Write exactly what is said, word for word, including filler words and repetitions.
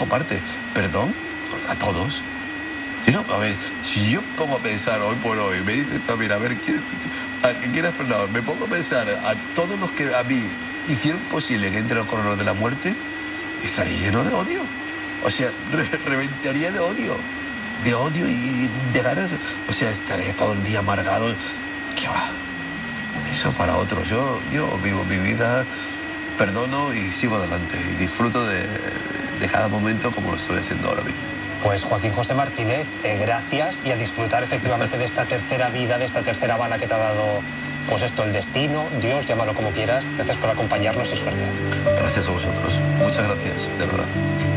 eso parte. Perdón a todos. Y no, a ver, si yo me pongo a pensar hoy por hoy, me dices también, a ver, ¿quién, a quién quieres perdón? Me pongo a pensar a todos los que a mí hicieron posible que entre los coroneros de la muerte, estaría lleno de odio. O sea, re reventaría de odio. De odio y de ganas. O sea, estaría todo el día amargado. ¿Qué va? Eso para otros. Yo, yo vivo mi vida, perdono y sigo adelante. Y disfruto de, de cada momento como lo estoy haciendo ahora mismo. Pues Joaquín José Martínez, eh, gracias, y a disfrutar efectivamente de esta tercera vida, de esta tercera bala que te ha dado, pues esto, el destino, Dios, llámalo como quieras. Gracias por acompañarnos y suerte. Gracias a vosotros. Muchas gracias, de verdad.